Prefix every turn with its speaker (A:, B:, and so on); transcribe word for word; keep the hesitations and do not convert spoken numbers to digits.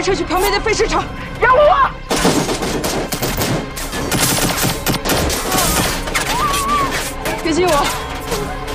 A: 撤去旁边的废市场。
B: 让我我。
A: 别激我。